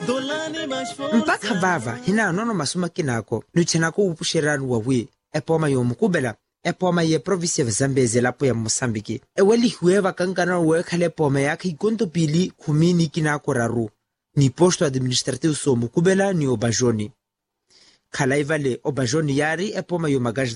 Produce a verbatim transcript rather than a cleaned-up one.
mpaka vava hina nono masuma kinako nuchenako upusheranu wawi epoma yomukubela epoma ye province ya Zambezi lapo ya Mosambiki eweli hueva kankana wekale poma yake ikonto pili kumini kinako raru ni posto administrativo so mukubela ni obajoni kala ivale obajoni yari epoma yomagaji